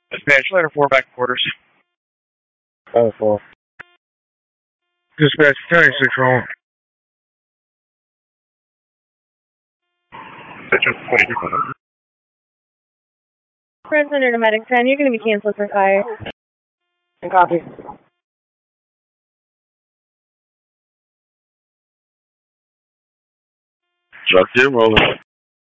Dispatch, letter 4 back quarters. Oh, 4. Dispatch, 10-6 wrong. Friends under Medic 10, you're going to be canceled for fire. Copy. Chuck, you're rolling.